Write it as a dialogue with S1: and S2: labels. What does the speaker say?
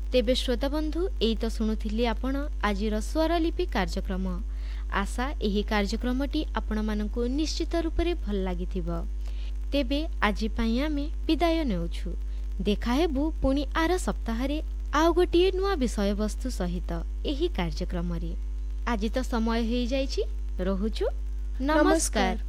S1: तेबे श्रोता बंधु एई तो शुणुथिले आपण आजिर स्वरलिपि कार्यक्रम। आशा एही कार्यक्रमटी आपण मानकु निश्चित रूपरे भल लागिथिबो। तेबे आजि पई आमे विदाय नेउछु। देखा हेबु पुणी आर सप्ताहरे आउ गोटिए नुआ विषय वस्तु सहित एही कार्यक्रम रे। आज तो समय हो जाइछि, रहुछु, नमस्कार।